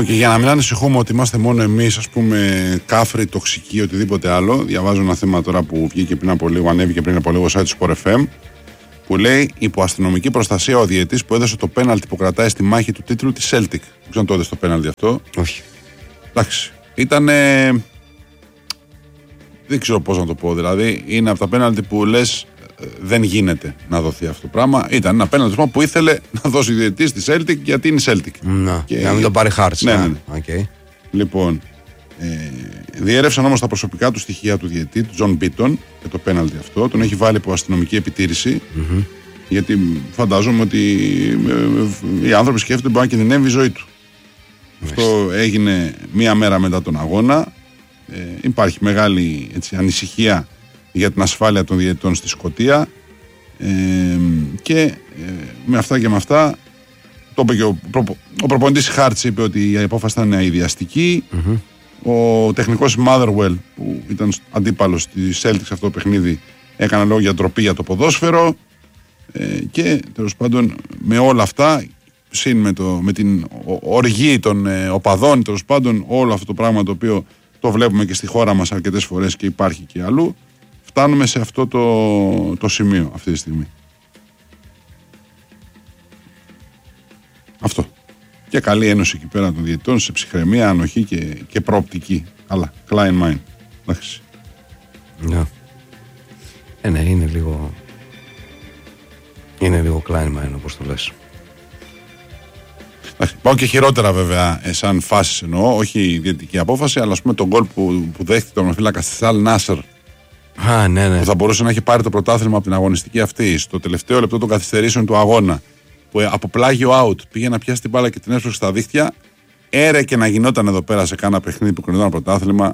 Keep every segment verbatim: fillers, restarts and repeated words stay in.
και για να μην ανησυχούμε ότι είμαστε μόνο εμείς, ας πούμε, κάφροι, τοξικοί, οτιδήποτε άλλο, διαβάζω ένα θέμα τώρα που βγήκε πριν από λίγο, ανέβηκε πριν από λίγο site του Sport εφ εμ, που λέει υπό αστυνομική προστασία ο διαιτής που έδωσε το πέναλτι που κρατάει στη μάχη του τίτλου της Celtic. Δεν ξέρω αν το έδωσε το πέναλτι αυτό. Όχι. Εντάξει. Ήταν. Δεν ξέρω πώς να το πω. Δηλαδή, είναι από τα πέναλτι που λες δεν γίνεται να δοθεί αυτό το πράγμα. Ήταν ένα πέναλτι που ήθελε να δώσει ο διαιτητής στη Celtic γιατί είναι Celtic. Να, και... να μην το πάρει χάρτη. Ναι, ναι, ναι. Okay. Λοιπόν, ε, διέρευσαν όμως τα προσωπικά του στοιχεία του διαιτητή, του Τζον Μπίτον, για το πέναλτι αυτό. Τον έχει βάλει υπό αστυνομική επιτήρηση. Mm-hmm. Γιατί φαντάζομαι ότι ε, οι άνθρωποι σκέφτονται μπορεί να κινδυνεύει η ζωή του. Mm-hmm. Αυτό έγινε μία μέρα μετά τον αγώνα. Ε, υπάρχει μεγάλη έτσι, ανησυχία για την ασφάλεια των διαιτητών στη Σκωτία ε, και ε, με αυτά και με αυτά το είπε και ο, προ, ο προπονητής Χάρτς είπε ότι η απόφαση ήταν αειδιαστική. Mm-hmm. Ο τεχνικός Motherwell που ήταν αντίπαλος της Celtics αυτό το παιχνίδι έκανε λόγο για ντροπή για το ποδόσφαιρο ε, και τέλος πάντων με όλα αυτά συν με, το, με την οργή των ε, οπαδών τέλος πάντων όλο αυτό το πράγμα το οποίο το βλέπουμε και στη χώρα μας αρκετές φορές και υπάρχει και αλλού. Φτάνουμε σε αυτό το, το σημείο αυτή τη στιγμή. Αυτό. Και καλή ένωση εκεί πέρα των διαιτητών σε ψυχραιμία, ανοχή και, και προοπτική. Αλλά, Klein Mind. Εντάξει. Ναι. Ε, ναι, είναι λίγο... Είναι λίγο Klein Mind όπως το λες. Πάω και χειρότερα βέβαια, σαν φάσεις εννοώ, όχι η διαιτητική απόφαση, αλλά ας πούμε τον γκολ που, που δέχτηκε τον ονοφύλακα στη Αλ Νάσερ. Α, ναι, ναι. Που θα μπορούσε να έχει πάρει το πρωτάθλημα από την αγωνιστική αυτή, στο τελευταίο λεπτό των καθυστερήσεων του αγώνα. Που από πλάγιο out πήγε να πιάσει την μπάλα και την έσπρωξε στα δίχτυα. Έρε και να γινόταν εδώ πέρα σε κάνα παιχνίδι που κρινόταν πρωτάθλημα.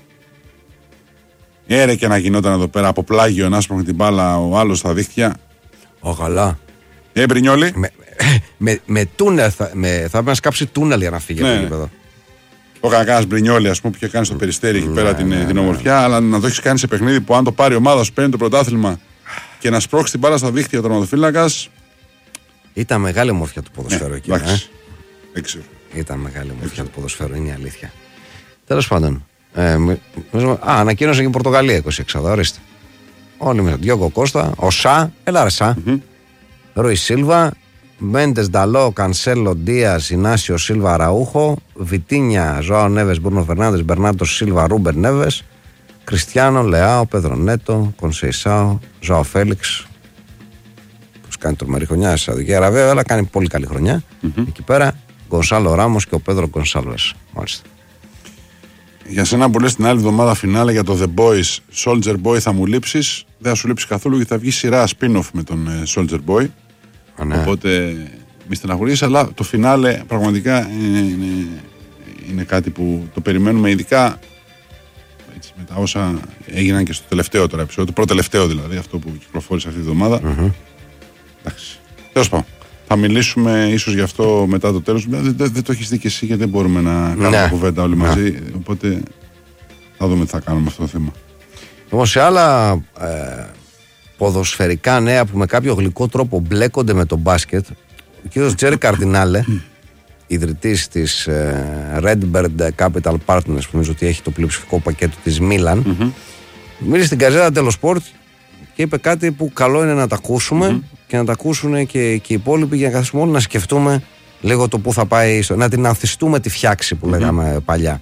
Έρε και να γινόταν εδώ πέρα από πλάγιο να έσπρωχνε την μπάλα ο άλλος στα δίχτυα. Ω, καλά. Ε, Μπρινιόλι. Με, με, με τούνελ, θα, με, θα έπρεπε να σκάψει τούνελ για να φύγει ναι. από το γήπεδο. Ο κανένα Μπρινιόλι, α πούμε, που είχε κάνει στο Περιστέρι εκεί ναι, πέρα την, ναι, την ομορφιά, ναι. Αλλά να το έχει κάνει σε παιχνίδι που αν το πάρει η ομάδα σου παίρνει το πρωτάθλημα και να σπρώξει την μπάλα στα δίχτυα ο τερματοφύλακας. Ήταν μεγάλη ομορφιά του ποδοσφαίρου ναι, εκεί. Ε. Δεν ξέρω. Ήταν μεγάλη ομορφιά του ποδοσφαίρου, είναι η αλήθεια. Τέλος πάντων. Ε, με, με, α, ανακοίνωσε και η Πορτογαλία είκοσι έξι, ορίστε. Όλοι με τον Διόγκο Κώστα, ο Σα, έλα ρε Σα, mm-hmm. Ρουι Σίλβα, Μέντες Νταλό, Κανσέλο, Ντίας, Ινάσιο Σίλβα, Ραούχο, Βιτίνια, Ζωάο Νέβες, Μπούρνο Φερνάντες, Μπερνάτο Σίλβα, Ρούμπερ Νέβες, Κριστιάνο, Λεάο, Πέδρο Νέτο, Κονσεϊσάο, Ζωάο Φέλιξ. Που κάνει τρομερή χρονιά στη Σαουδική Αραβία, αλλά κάνει πολύ καλή χρονιά. Mm-hmm. Εκεί πέρα, Γκονσάλο Ράμος και ο Πέδρο Γκονσάλβες. Μάλιστα. Για σένα που λες την άλλη εβδομάδα φινάλε για το The Boys, Soldier Boy θα μου λείψεις. Δεν θα σου λείψει καθόλου γιατί θα βγει σειρά spin-off με τον Soldier Boy. Α, ναι. Οπότε μη στεναχωρήσεις, αλλά το φινάλε πραγματικά είναι, είναι, είναι κάτι που το περιμένουμε, ειδικά έτσι, με τα όσα έγιναν και στο τελευταίο τώρα επεισόδιο, το πρώτο τελευταίο δηλαδή, αυτό που κυκλοφόρησε αυτή τη εβδομάδα. Mm-hmm. Εντάξει. Τέλος πάντων. Θα μιλήσουμε ίσως γι' αυτό μετά το τέλος. Δεν, δεν, δεν το έχεις δει και εσύ γιατί δεν μπορούμε να κάνουμε ναι. κουβέντα όλοι μαζί. Ναι. Οπότε θα δούμε τι θα κάνουμε αυτό το θέμα. Όμως σε άλλα ε, ποδοσφαιρικά νέα που με κάποιο γλυκό τρόπο μπλέκονται με το μπάσκετ, ο κ. Τζέρι Καρδινάλε, ιδρυτής της ε, Redbird Capital Partners, που νομίζω ότι έχει το πλειοψηφικό πακέτο της Μίλαν, mm-hmm. μίλησε στην καζέτα Τέλο Σπορτ και είπε κάτι που καλό είναι να τα ακούσουμε mm-hmm. και να τα ακούσουν και, και οι υπόλοιποι για να καθίσουμε όλοι να σκεφτούμε λίγο το που θα πάει, στο, να την ανθιστούμε τη φτιάξη που mm-hmm. λέγαμε παλιά.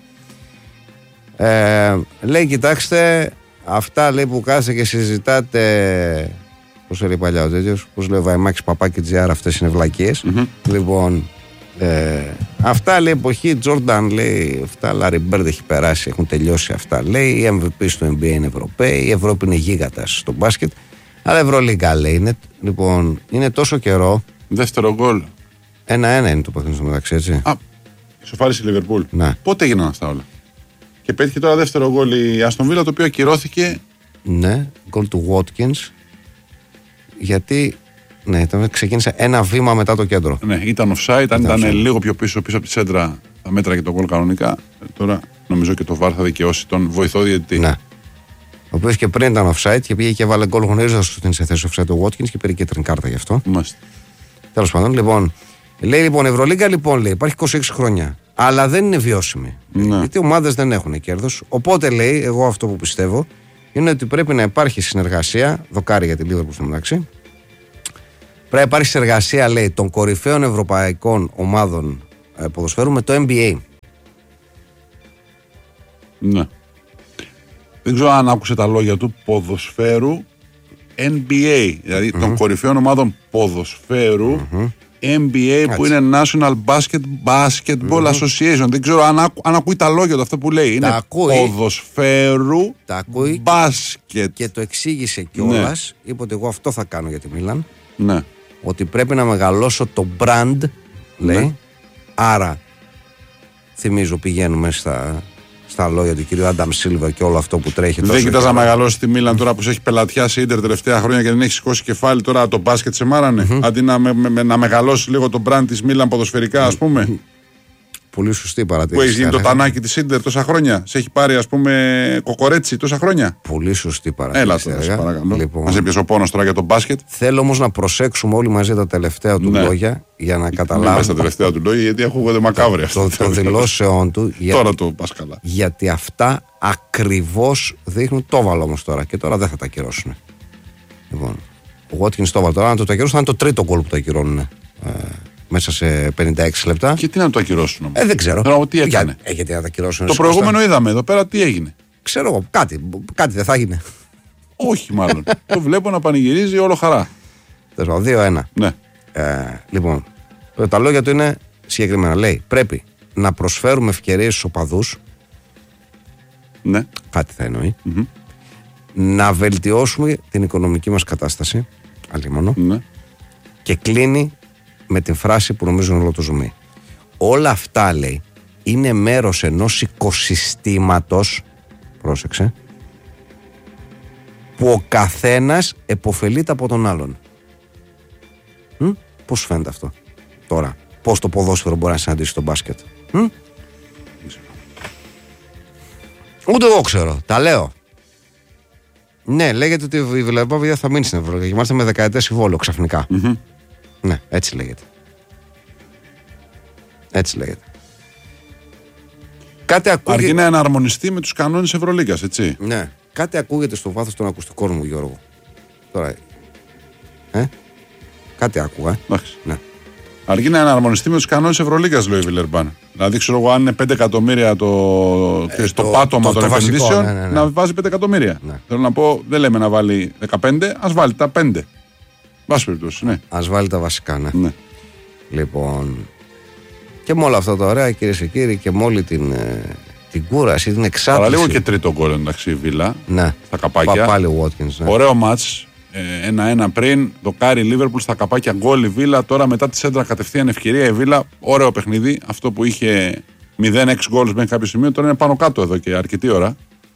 Ε, λέει, κοιτάξτε, αυτά λέει που κάθεστε και συζητάτε. Πώς έλεγε παλιά ο τέτοιος, πώς λέει ο Βαϊμάκης Παπάκη τζι αρ, αυτές είναι βλακίες. Mm-hmm. Λοιπόν, ε, αυτά λέει εποχή Τζόρνταν, λέει, αυτά Λάρι Μπέρντ έχει περάσει, έχουν τελειώσει αυτά. Λέει, οι εμ βι πι στο εν μπι έι είναι Ευρωπαίοι, η Ευρώπη είναι γίγαντας στο μπάσκετ. Αλλά Ευρωλίγκα λέει, είναι, λοιπόν, είναι τόσο καιρό. Δεύτερο γκολ. Ένα-ένα είναι το παιχνίδι στο μεταξύ, έτσι. Α, σοφάρισε η Λιβερπούλ. Ναι. Πότε έγιναν αυτά όλα? Και πέτυχε τώρα δεύτερο γκολ η Άστον Βίλα, το οποίο ακυρώθηκε. Ναι, γκολ του Watkins. Γιατί ναι, ήταν, ξεκίνησε ένα βήμα μετά το κέντρο. Ναι, ήταν offside, αν ήταν, ήταν λίγο πιο πίσω, πίσω από τη σέντρα, θα μέτραγε το γκολ κανονικά. Τώρα νομίζω και το βαρ θα δικαιώσει τον βοηθό διαιτητή. Ναι. Ο οποίος και πριν ήταν offside και πήγε και έβαλε γκολ γνωρίζοντας ότι είναι σε θέση offside ο Watkins και πήρε κίτρινη κάρτα γι' αυτό. Μάλιστα. Τέλος πάντων, λοιπόν. Λέει λοιπόν, Ευρωλίγκα λοιπόν λέει, υπάρχει είκοσι έξι χρόνια. Αλλά δεν είναι βιώσιμη. Ναι. Γιατί οι ομάδες δεν έχουν κέρδος. Οπότε λέει, εγώ αυτό που πιστεύω είναι ότι πρέπει να υπάρχει συνεργασία. Δοκάρι για τη Λίβερπουλ στο μεταξύ. Πρέπει να υπάρχει συνεργασία, λέει, των κορυφαίων ευρωπαϊκών ομάδων ε, ποδοσφαίρου με το N B A. Ναι. Δεν ξέρω αν άκουσε τα λόγια του, ποδοσφαίρου N B A, δηλαδή mm-hmm. των κορυφαίων ομάδων ποδοσφαίρου mm-hmm. N B A που είναι National Basket, Basketball mm-hmm. Association. Δεν ξέρω αν, ακου, αν ακούει τα λόγια του αυτό που λέει. Είναι ακούει, ποδοσφαίρου μπάσκετ. Και το εξήγησε κιόλας. Ναι. Είπε ότι εγώ αυτό θα κάνω για τη Μίλαν. Ναι. Ότι πρέπει να μεγαλώσω το brand, λέει. Ναι. Άρα, θυμίζω, πηγαίνουμε στα, στα λόγια του κυρίου Άνταμ Σίλβα και όλο αυτό που τρέχει. Δεν κοιτάς να μεγαλώσει τη Μίλαν τώρα που σε έχει πελατιάσει Ίντερ τελευταία χρόνια και δεν έχει σηκώσει κεφάλι, τώρα το μπάσκετ σε μάρανε. Mm-hmm. Αντί να, με, με, να μεγαλώσει λίγο το brand της Μίλαν ποδοσφαιρικά, ας πούμε. Mm-hmm. Πολύ σωστή παρατήρηση. Που έχει γίνει το τανάκι της Ίντερ τόσα χρόνια. Σε έχει πάρει, ας πούμε, κοκορέτσι τόσα χρόνια. Πολύ σωστή παρατήρηση. Έλα τώρα, παρακαλώ. Λοιπόν, να σε πιέσω πόνος τώρα για το μπάσκετ. Θέλω όμως να προσέξουμε όλοι μαζί τα τελευταία του ναι. λόγια για να καταλάβουμε. Είμαστε τα τελευταία του λόγια γιατί ακούγονται μακάβρια. Των το, το δηλώσεων του. Γιατί, τώρα το πας καλά. Γιατί αυτά ακριβώς δείχνουν. Το έβαλα όμως τώρα και τώρα δεν θα τα ακυρώσουν. Λοιπόν, ο Watkins το έβαλε τώρα. Αν το ακυρώσουν θα είναι το τρίτο γκολ που το ακυρώνουν. Ε, μέσα σε πενήντα έξι λεπτά. Και τι να το ακυρώσουν όμως. Ε, δεν ξέρω. Τώρα, τι έκανε. Για, γιατί να τα ακυρώσουν. Το προηγούμενο είδαμε εδώ πέρα τι έγινε. Ξέρω εγώ. Κάτι, κάτι δεν θα έγινε. Όχι μάλλον. Το βλέπω να πανηγυρίζει όλο χαρά. δύο ένα. Ναι. Ε, λοιπόν, τα λόγια του είναι συγκεκριμένα. Λέει πρέπει να προσφέρουμε ευκαιρίες στους οπαδούς. Ναι. Κάτι θα εννοεί. Mm-hmm. Να βελτιώσουμε την οικονομική μας κατάσταση. Αλλήμωνο. Ναι. Και κλείνει με την φράση που νομίζω είναι όλο το ζουμί. Όλα αυτά, λέει, είναι μέρος ενός οικοσυστήματος, πρόσεξε, που ο καθένας επωφελείται από τον άλλον. Μ? Πώς φαίνεται αυτό τώρα? Πώς το ποδόσφαιρο μπορεί να συναντήσει το μπάσκετ? Μ? Ούτε εγώ ξέρω, τα λέω. Ναι, λέγεται ότι η Βιλερμπάν θα μείνει στην Ευρώπη και μάλιστα με δεκαετές συμβόλαιο ξαφνικά. Mm-hmm. Ναι, έτσι λέγεται. Έτσι λέγεται. Κάτι ακούγεται. Αρκεί να εναρμονιστεί με τους κανόνες Ευρωλίγκας, έτσι. Ναι. Κάτι ακούγεται στο βάθος των ακουστικών μου, Γιώργο. Τώρα. Ε? Κάτι άκουγα. Εντάξει. Ναι. Αρκεί να εναρμονιστεί με τους κανόνες Ευρωλίγκας, λέει ο Βιλερμπάν. Δηλαδή, ξέρω εγώ, αν είναι πέντε εκατομμύρια το, ε, το, το πάτωμα το, των το επενδύσεων, ναι, ναι, ναι. να βάζει πέντε εκατομμύρια. Ναι. Θέλω να πω, δεν λέμε να βάλει δεκαπέντε, ας βάλει τα πέντε. Βάση περιπτώσει, ναι. Ας βάλει τα βασικά, ναι. ναι. Λοιπόν. Και με όλα αυτά τα ωραία, κυρίες και κύριοι, και με όλη την, την κούραση, την εξάρτηση. Αλλά λίγο και τρίτο γκολ, εντάξει, η Βίλα. Ναι. Στα καπάκια. Πάλι ο Watkins. Ναι. Ωραίο μάτς. ένα-ένα πριν. Δοκάρι Λίβερπουλ στα καπάκια γκολ η Βίλα. Τώρα μετά τη σέντρα κατευθείαν ευκαιρία η Βίλα. Ωραίο παιχνίδι. Αυτό που είχε μηδέν έξι γκολ μέχρι κάποιο σημείο τώρα είναι πάνω κάτω εδώ και αρκετή ώρα.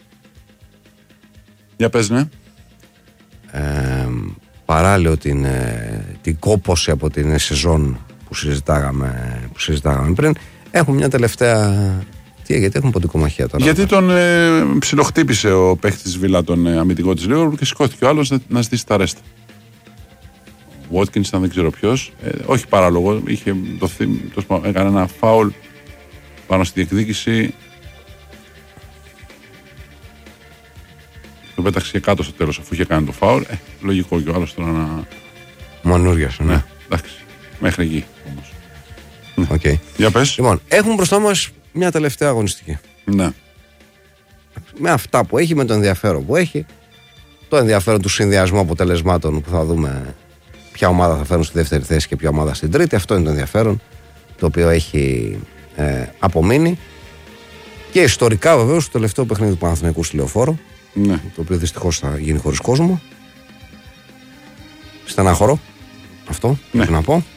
Για πες, ναι. Ε, παράλληλο την, την κόπωση από την σεζόν που συζητάγαμε, που συζητάγαμε πριν, έχουμε μια τελευταία. Τι, γιατί έχουμε ποντικομαχία τώρα. Γιατί τον ε, ψιλοχτύπησε ο παίχτης της Βίλα τον ε, αμυντικό της Λίβερπουλ και σηκώθηκε ο άλλος να, να ζητήσει τα ρέστα. Ο Watkins ήταν δεν ξέρω ποιος, ε, όχι παράλογο, είχε δοθεί, το, έκανε ένα φάουλ πάνω στη διεκδίκηση. Το πέταξε και κάτω στο τέλος αφού είχε κάνει το φάουλ. Ε, λογικό και ο άλλος τώρα να. Μανούριας, ναι. ναι. Εντάξει, μέχρι εκεί όμως. Okay. Για πες. Λοιπόν, έχουμε μπροστά μας μια τελευταία αγωνιστική. Ναι. Με αυτά που έχει, με το ενδιαφέρον που έχει, το ενδιαφέρον του συνδυασμού αποτελεσμάτων που θα δούμε ποια ομάδα θα φέρουν στη δεύτερη θέση και ποια ομάδα στην τρίτη. Αυτό είναι το ενδιαφέρον το οποίο έχει ε, απομείνει. Και ιστορικά βεβαίως το τελευταίο παιχνίδι του Παναθηναϊκού στη Λεωφόρο, ναι. το οποίο δυστυχώς θα γίνει χωρίς κόσμο. Στενάχωρο. Αυτό ναι. πρέπει να πω.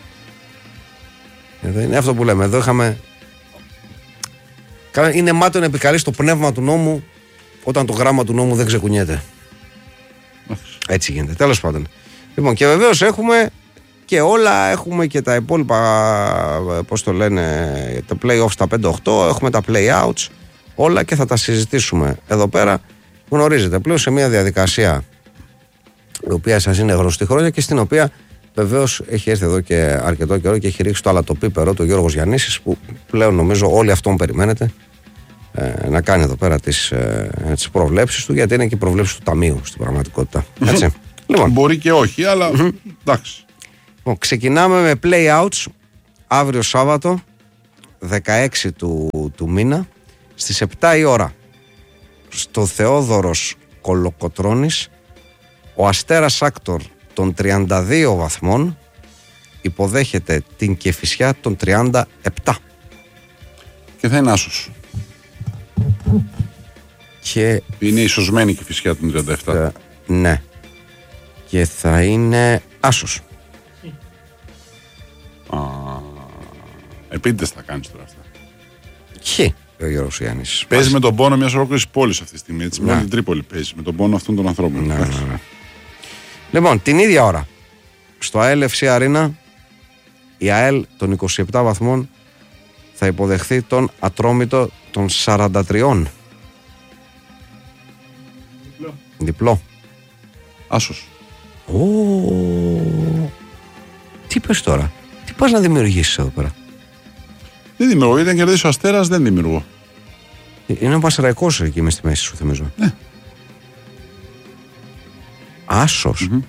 Εδώ είναι αυτό που λέμε. Εδώ είχαμε. Είναι μάταιο να επικαλείς το πνεύμα του νόμου όταν το γράμμα του νόμου δεν ξεκουνιέται. Έτσι γίνεται. Τέλος πάντων. Λοιπόν, και βεβαίως έχουμε και όλα. Έχουμε και τα υπόλοιπα. Πώς το λένε, τα play-offs στα πέντε οκτώ. Έχουμε τα play-outs. Όλα και θα τα συζητήσουμε εδώ πέρα. Γνωρίζετε πλέον σε μια διαδικασία η οποία σας είναι γνωστή χρόνια και στην οποία βεβαίως έχει έρθει εδώ και αρκετό καιρό και έχει ρίξει το αλατοπίπερο του Γιώργος Γιαννίσης, που πλέον νομίζω όλοι αυτόν περιμένετε ε, να κάνει εδώ πέρα τις, ε, τις προβλέψεις του, γιατί είναι και οι προβλέψεις του ταμείου στην πραγματικότητα. Έτσι. Λοιπόν. Μπορεί και όχι, αλλά εντάξει. Λοιπόν, ξεκινάμε με play-outs αύριο Σάββατο δεκαέξι του, του μήνα στις επτά η ώρα στο Θεόδωρος Κολοκοτρώνης. Ο Αστέρας Άκτορ των τριάντα δύο βαθμών υποδέχεται την Κηφισιά των τριάντα επτά. Και θα είναι άσος. Και είναι ισοσμένη η Κηφισιά των τριάντα επτά. Ε, ναι. Και θα είναι άσος. Α, επίτηδες θα κάνεις τώρα αυτά. Χι, ο Γιώργος Γιάννης. Παίζει με τον πόνο μιας ολόκληρης πόλης αυτή τη στιγμή. Έτσι, με όλη την Τρίπολη παίζει. Με τον πόνο αυτών των ανθρώπων. Ναι, ναι, ναι. Λοιπόν, την ίδια ώρα στο ΑΕΛ εφ σι Arena η ΑΕΛ των είκοσι επτά βαθμών θα υποδεχθεί τον Ατρόμητο των σαράντα τρία. Διπλό. Διπλό. Άσος. Ω, τι πες τώρα, τι πας να δημιουργήσεις εδώ πέρα? Δεν δημιουργώ, γιατί αν κερδίσει ο Αστέρας δεν δημιουργώ. Είναι ο Πασαραϊκός εκεί μες στη μέση σου, θυμίζω. Ναι. Άσος. Mm-hmm.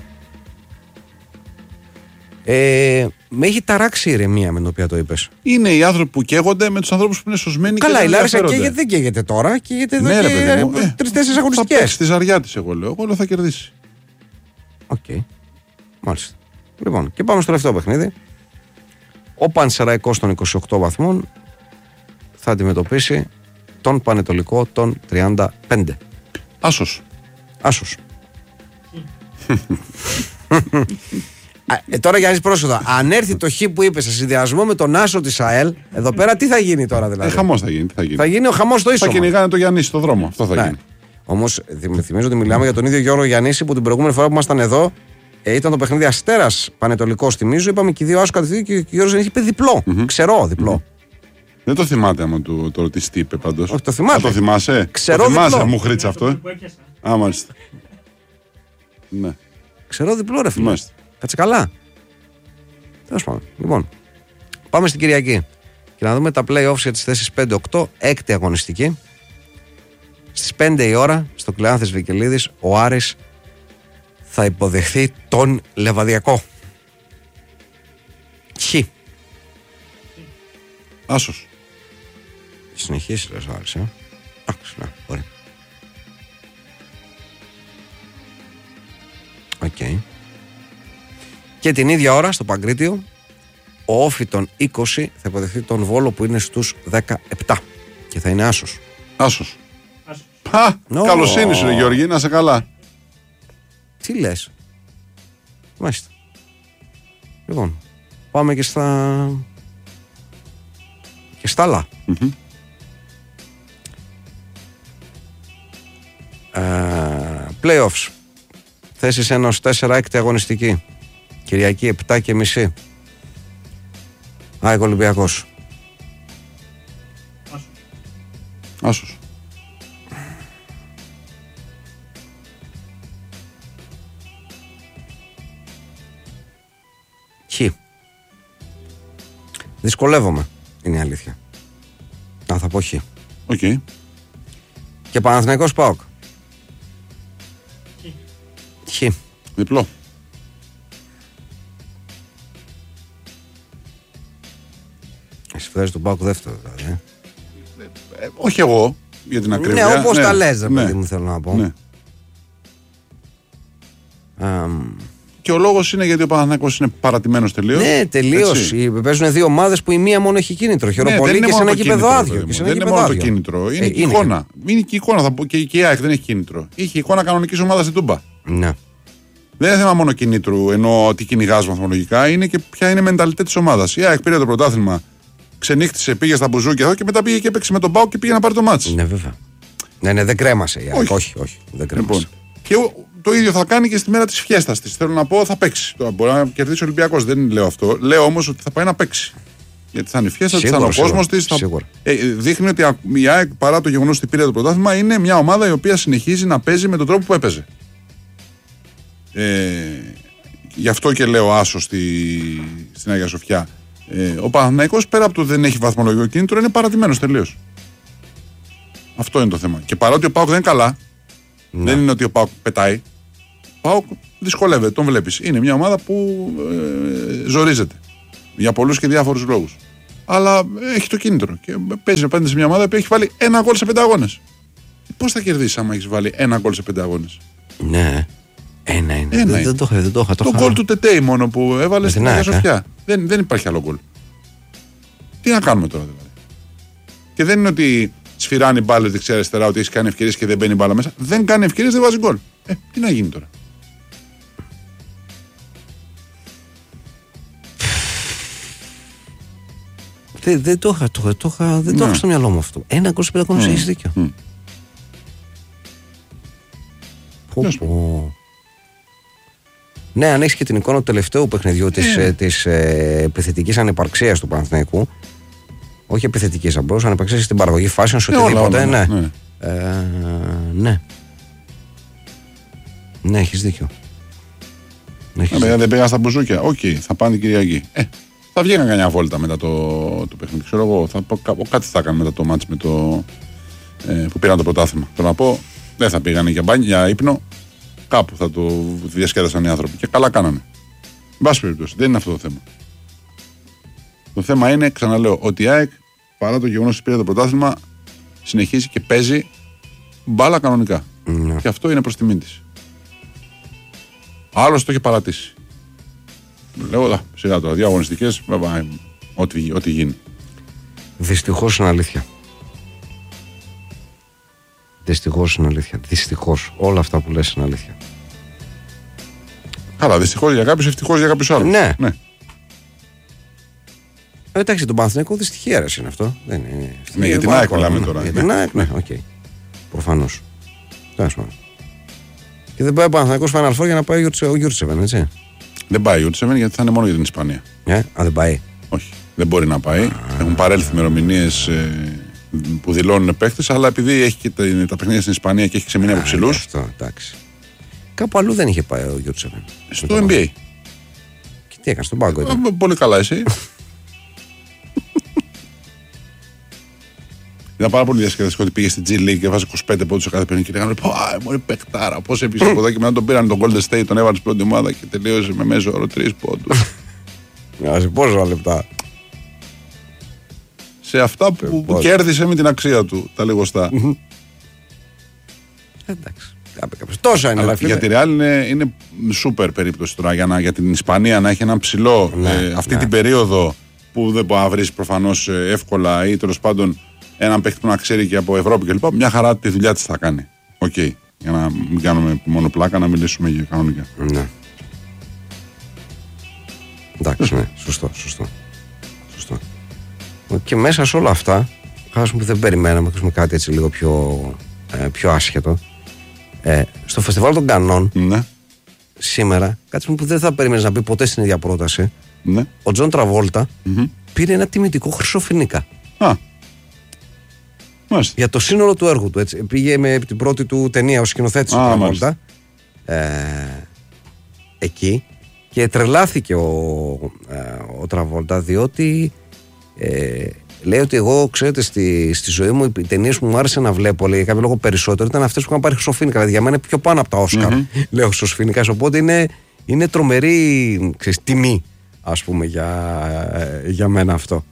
Ε, με έχει ταράξει η ηρεμία με την οποία το είπες. Είναι οι άνθρωποι που καίγονται με τους ανθρώπους που είναι σωσμένοι. Καλά, η Λάρισα καίγεται, δεν καίγεται τώρα, καίγεται εδώ ναι, και ε, τρεις-τέσσερις αγωνιστικές. Θα παίξει τη ζαριά της, εγώ λέω. Εγώ λέω θα κερδίσει. Οκ. Okay. Μάλιστα. Λοιπόν, και πάμε στο τελευταίο παιχνίδι. Ο Πανσεραϊκός των είκοσι οκτώ βαθμών θα αντιμετωπίσει τον Πανετολικό των τριάντα πέντε. Άσος. Άσος. ε, τώρα Γιάννης πρόσφατα, αν έρθει το χ που είπε σε συνδυασμό με τον Άσο της ΑΕΛ, εδώ πέρα τι θα γίνει τώρα δηλαδή? Ε, χαμός θα γίνει. Τι θα γίνει. Θα γίνει ο χαμός στο ίσωμα. Θα κυνηγάνε το Γιάννη στο δρόμο. Αυτό θα ναι. γίνει. Όμως θυμίζω ότι μιλάμε για τον ίδιο Γιώργο Γιαννίση που την προηγούμενη φορά που ήμασταν εδώ ε, ήταν το παιχνίδι Αστέρας Πανετολικός, θυμίζω. Είπαμε και οι δύο Άσο κατευθείαν και ο Γιώργος Γιαννίση είπε διπλό. Mm-hmm. Ξερό διπλό. Mm-hmm. Δεν το θυμάται άμα του το ρωτήσει τι είπε πάντως. Όχι, το θυμάται. Α, το θυμάσαι. Ξερό το θυμάσαι, διπλό. Μου χρήτσα αυτό. Α, μάλιστα. Ναι. Ξερό διπλό, ρε φίλε. Κάτσε καλά. Τέλος πάντων. Λοιπόν, πάμε στην Κυριακή και να δούμε τα play-offs για τις θέσεις πέντε οκτώ, έκτη αγωνιστική. Στις πέντε η ώρα, στο Κλεάνθης Βικελίδης, ο Άρης θα υποδεχθεί τον Λεβαδιακό. Χ. Άσος. Συνεχίσει, λες ο Άρης, ε. Άκουσε, να, ωραία. Οκ. Okay. Και την ίδια ώρα, στο Παγκρίτιο, ο Όφι των είκοσι θα υποδεχθεί τον Βόλο που είναι στους δεκαεπτά και θα είναι άσος. Άσος. Πα, no. Καλοσύνη σου, Γιώργη, να σε καλά. Τι λες? Μάλιστα. Λοιπόν, πάμε και στα και στα άλλα. Mm-hmm. Uh, playoffs. Θέσεις ένα ως τέσσερα, έκτη αγωνιστική. Κυριακή επτά και μισή. ΑΕΚ Ολυμπιακός. Άσος. Άσος. Χ. Δυσκολεύομαι, είναι η αλήθεια. Να θα πω χ. Οκ. Okay. Και Παναθηναϊκός ΠΑΟΚ. Χ. Διπλό. Εσύ φέρεις τον ΠΑΟΚ δεύτερο δηλαδή. Ε? Ε, ε, όχι εγώ, για την ακρίβεια. Ναι, όπως ναι, τα λες, ρε ναι, παιδί μου, θέλω να πω. Ναι. Um, και ο λόγος είναι γιατί ο Παναθηναϊκός είναι παρατημένος τελείως. Ναι, τελείως. Παίζουν δύο ομάδες που η μία μόνο έχει κίνητρο. Χειροπολί ναι, και σε ένα γήπεδο άδειο. Δεν είναι μόνο το κίνητρο. Είναι ε, και η εικόνα. Είναι και η εικόνα. Θα πω, και η ΑΕΚ δεν έχει κίνητρο. Είχε εικόνα κανονικής ομάδας στην Τούμπα. Ναι. Δεν είναι θέμα μόνο κίνητρου, ενώ ότι κυνηγάς βαθμολογικά, είναι και ποια είναι η μενταλιτέ της ομάδας. Η ΑΕΚ πήρε το πρωτάθλημα, ξενύχτησε, πήγε στα μπουζούκια εδώ και μετά πήγε και έπαιξε με τον ΠΑΟΚ και πήγε να πάρει το μάτσι. Ναι, βέβαια. Ναι, ναι, δεν κρέμασε η ΑΕΚ. Όχι, όχι, όχι δεν κρέμασε. Λοιπόν, και το ίδιο θα κάνει και στη μέρα της φιέστας της. Θέλω να πω, θα παίξει. Τώρα μπορεί να κερδίσει ο Ολυμπιακός, δεν λέω αυτό. Λέω όμως ότι θα πάει να παίξει. Γιατί θα είναι η φιέστα της, θα είναι ο κόσμος της. Θα... Ε, δείχνει ότι η ΑΕΚ παρά το γεγονός ότι πήρε το πρωτάθλημα είναι μια ομάδα η οποία συνεχίζει να παίζει με τον τρόπο που έπαιζε. Ε, γι' αυτό και λέω άσο στη, στην Αγία Σοφιά. Ε, ο Παναθηναϊκός πέρα από το δεν έχει βαθμολογικό κίνητρο είναι παρατημένος τελείως. Αυτό είναι το θέμα. Και παρότι ο ΠΑΟΚ δεν είναι καλά, ναι. δεν είναι ότι ο ΠΑΟΚ πετάει. Ο ΠΑΟΚ δυσκολεύεται, τον βλέπεις. Είναι μια ομάδα που ε, ζορίζεται για πολλούς και διάφορους λόγους. Αλλά έχει το κίνητρο και παίζει απέναντι σε μια ομάδα που έχει βάλει ένα γκολ σε πέντε αγώνες. Πώς θα κερδίσεις άμα έχεις βάλει ένα γκολ σε πέντε αγώνες? Ναι. Ένα είναι. Ένα δεν, είναι. δεν το είχα. Το, το, το γκολ του Τετέι μόνο που έβαλε στην Αγία Σοφιά. Δεν, δεν υπάρχει άλλο γκολ. Τι να κάνουμε τώρα δηλαδή? Και δεν είναι ότι σφυράνει μπάλες δεξιά-αριστερά, ότι έχει κάνει ευκαιρίες και δεν μπαίνει μπάλα μέσα. Δεν κάνει ευκαιρίες, δεν βάζει γκολ. Ε, τι να γίνει τώρα? Δεν, δεν το είχα, το, το είχα, δεν το είχα στο μυαλό μου αυτό. Ένα γκολ σε πέντε αγώνες, έχεις δίκιο. Mm. Πω, πω. Ναι, αν έχεις και την εικόνα του τελευταίου παιχνιδιού yeah. της, ε, της ε, επιθετικής ανυπαρξίας του Παναθηναϊκού, όχι επιθετικής απλώς, ανυπαρξίας στην παραγωγή φάσεων, σε οτιδήποτε, ναι. Ναι. Ε, ναι. Ναι, έχεις δίκιο. Ναι, δίκιο. Δεν πήγαν στα μπουζούκια. Οκ, okay, θα πάνε την Κυριακή. Ε, θα βγήκαν κανένα βόλτα μετά το, το παιχνίδι. Ξέρω εγώ, θα πω, κάτι θα έκανε μετά το μάτς με το, ε, που πήραν το πρωτάθλημα. Θέλω να πω, δεν θα πήγανε για μπάνι, για ύπνο. Κάπου θα το διασκέδασαν οι άνθρωποι. Και καλά κάνανε. Εν πάση περιπτώσει, δεν είναι αυτό το θέμα. Το θέμα είναι, ξαναλέω, ότι η ΑΕΚ παρά το γεγονός ότι πήρε το πρωτάθλημα συνεχίζει και παίζει μπάλα κανονικά. Mm. Και αυτό είναι προς τιμήν της. Άλλος το έχει παρατήσει. Λέω, σιγά τώρα, δύο αγωνιστικές, ό,τι, ό,τι γίνει. Δυστυχώς είναι αλήθεια. Δυστυχώς είναι αλήθεια. Δυστυχώς. Όλα αυτά που λες είναι αλήθεια. Καλά, δυστυχώς για κάποιους, ευτυχώς για κάποιους άλλους. Ναι. ναι. Ε, εντάξει, τον Παναθηναϊκό δυστυχία ρε είναι αυτό. Δεν είναι. Ναι, για την ΑΕΚ μιλάμε τώρα. Για την ΑΕΚ, ναι, οκ. Okay. Προφανώς. Και δεν πάει ο Παναθηναϊκός Final Four για να πάει ο Γιούρτσεβεν, έτσι. Δεν πάει ο Γιούρτσεβεν γιατί θα είναι μόνο για την Ισπανία. Ε, α, δεν πάει. Όχι, δεν μπορεί να πάει. Α, έχουν παρέλθει ημερομηνίες ε, που δηλώνουν παίχτες, αλλά επειδή έχει και τα, τα παιχνίδια στην Ισπανία και έχει ξεμείνει από ψηλούς. Αυτό, εντάξει. Κάπου αλλού δεν είχε πάει ο Γιούρτσεβεν. Στο N B A. Και τι έκανε, στον πάγκο ήταν. Ε, πολύ καλά, εσύ. Ήταν πάρα πολύ διασκεδαστικό ότι πήγε στην G League και έβαζε είκοσι πέντε πόντους σε κάθε παιχνίδι και λέγανε πω, μωρή παικτάρα, πώς έπεισε από εδώ και μετά τον πήραν τον Golden State, τον έβαλε στην πρώτη ομάδα και τελείωσε με μέσο όρο τρεις πόντους. Σε πόσα λεπτά? Σε αυτά που, που κέρδισε με την αξία του, τα λιγοστά. Εντάξει. Τόσα είναι. Αλλά για τη Real είναι, είναι super περίπτωση τώρα για, να, για την Ισπανία να έχει έναν ψηλό ναι, ε, αυτή ναι. την περίοδο που δεν μπορεί να βρει προφανώς εύκολα ή τέλος πάντων έναν παίκτη που να ξέρει και από Ευρώπη κλπ. Μια χαρά τη δουλειά της θα κάνει. Οκ. Okay. Για να μην κάνουμε μόνο πλάκα, να μιλήσουμε για κανονικά. Ναι. Εντάξει, ναι. Σωστό, σωστό. Σωστό. Και μέσα σε όλα αυτά, χάσουμε που δεν περιμέναμε, έχουμε κάτι έτσι λίγο πιο, ε, πιο άσχετο. Ε, στο Φεστιβάλ των Κανών, ναι. σήμερα, κάτι που δεν θα περίμενες να πει ποτέ στην ίδια πρόταση, ναι. ο Τζον Τραβόλτα mm-hmm. πήρε ένα τιμητικό χρυσοφοινίκα. Α. Μάλιστα. Για το σύνολο του έργου του. Έτσι. Πήγε με την πρώτη του ταινία ως σκηνοθέτης ο Τραβόλτα. Ε, εκεί. Και τρελάθηκε ο, ε, ο Τραβόλτα διότι ε, λέει ότι εγώ, ξέρετε, στη, στη ζωή μου οι ταινίες που μου άρεσε να βλέπω, λέει, για κάποιο λόγο περισσότερο, ήταν αυτές που είχαν πάρει χρυσοφοίνικα. Δηλαδή για μένα είναι πιο πάνω από τα Όσκαρ, mm-hmm. λέω χρυσοφοίνικας. Οπότε είναι, είναι τρομερή, ξέρεις, τιμή, ας πούμε, για, για μένα αυτό.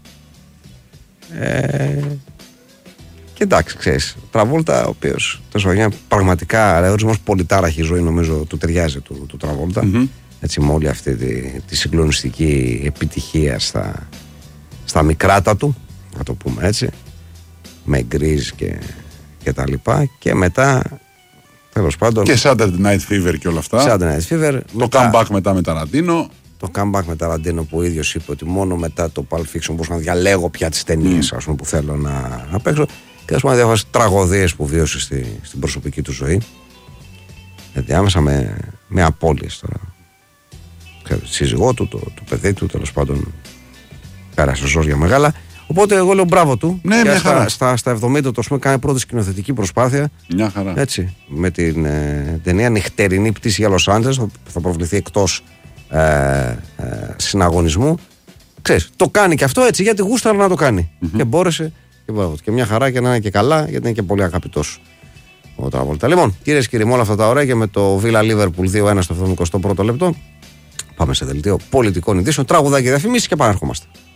Ε, και εντάξει, ξέρεις, Τραβόλτα, ο οποίος είναι πραγματικά ορισμός πολυτάραχη ζωή, νομίζω του ταιριάζει του, του Τραβόλτα. Mm-hmm. Έτσι, με όλη αυτή τη, τη συγκλονιστική επιτυχία στα, στα μικράτα του, να το πούμε έτσι, με γκρίζ και, και τα λοιπά, και μετά τέλος πάντων και Saturday Night Fever και όλα αυτά, Saturday Night Fever, το μετά, comeback μετά με Ταραντίνο, το comeback με Ταραντίνο που ο ίδιος είπε ότι μόνο μετά το Pulp Fiction μπορούσα να διαλέγω πια τις ταινίες mm. ας πούμε, που θέλω να, να παίξω, και ας πούμε διάφορες τραγωδίες που βίωσε στη, στην προσωπική του ζωή, δηλαδή άμεσα με, με απώλειες τώρα, σύζυγό του, το, το παιδί του, τέλος πάντων πέρασε ζόρια μεγάλα. Οπότε εγώ λέω μπράβο του. Ναι, μια στα, χαρά. Στα, στα εβδομήντα το πούμε, κάνει πρώτη σκηνοθετική προσπάθεια. Μια χαρά. Έτσι, με την ε, ταινία Νυχτερινή πτήση για Λος Άντζελες, που θα προβληθεί εκτός ε, ε, συναγωνισμού. Ξέρεις, το κάνει και αυτό έτσι γιατί γούσταρα να το κάνει. Mm-hmm. Και μπόρεσε και, και μια χαρά και να είναι και καλά, γιατί είναι και πολύ αγαπητός ο Τραβόλτα. Λοιπόν, κυρίες και κύριοι, με όλα αυτά τα ωραία και με το Villa Liverpool δύο ένα στο εβδομηκοστό πρώτο λεπτό, πάμε σε δελτίο πολιτικών ειδήσεων, τραγουδάκι διαφημίσεις και επαναρχόμαστε.